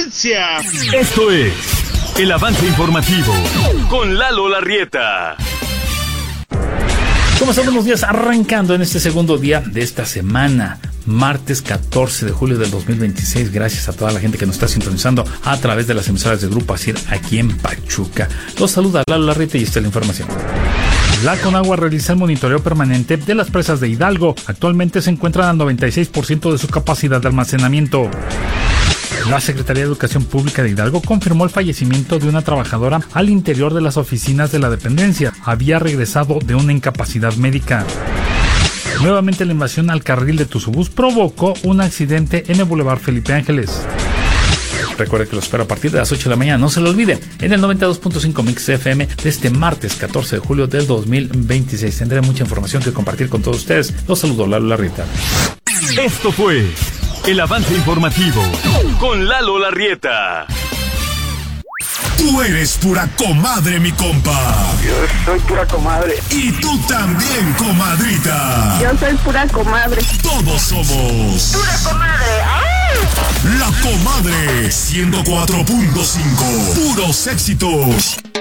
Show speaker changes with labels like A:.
A: audiencia.
B: Esto es el avance informativo con Lalo Larrieta.
C: ¿Cómo están? Buenos días, arrancando en este segundo día de esta semana, martes 14 de julio del 2026. Gracias a toda la gente que nos está sintonizando a través de las emisoras de Grupo ASIR aquí en Pachuca. Los saluda Lalo Larrieta y esta es la información. La Conagua realiza el monitoreo permanente de las presas de Hidalgo. Actualmente se encuentran al 96% de su capacidad de almacenamiento. La Secretaría de Educación Pública de Hidalgo confirmó el fallecimiento de una trabajadora al interior de las oficinas de la dependencia. Había regresado de una incapacidad médica. Nuevamente la invasión al carril de Tuzubús provocó un accidente en el Boulevard Felipe Ángeles. Recuerde que lo espero a partir de las 8 de la mañana. No se lo olviden, en el 92.5 Mix FM de este martes 14 de julio del 2026. Tendré mucha información que compartir con todos ustedes. Los saludo, Lalo Larrieta.
B: Esto fue el avance informativo con Lalo Larrieta.
D: Tú eres pura comadre, mi compa.
E: Yo soy pura comadre.
D: Y tú también, comadrita.
F: Yo soy pura comadre.
D: Todos somos
F: ¡Pura comadre! ¡Ay!
D: La Comadre 104.5. Puros éxitos.